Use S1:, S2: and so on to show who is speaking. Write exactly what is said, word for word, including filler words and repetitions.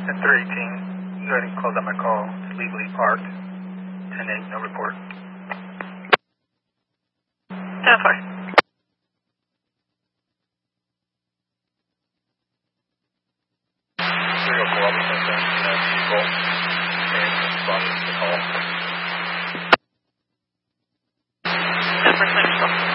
S1: At three eighteen, go ahead and close out my call. It's legally parked. ten eight, no report. That's fine. three oh four, I'll be sent in that vehicle and responding to the call.